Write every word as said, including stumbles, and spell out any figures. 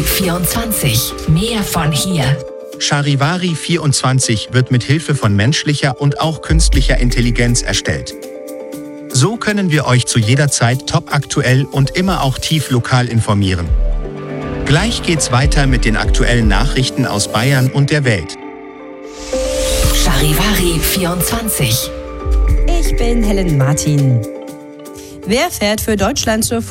vierundzwanzig. Mehr von hier. Charivari vierundzwanzig wird mit Hilfe von menschlicher und auch künstlicher Intelligenz erstellt. So können wir euch zu jeder Zeit topaktuell und immer auch tief lokal informieren. Gleich geht's weiter mit den aktuellen Nachrichten aus Bayern und der Welt. Charivari vierundzwanzig. Ich bin Helen Martin. Wer fährt für Deutschland zur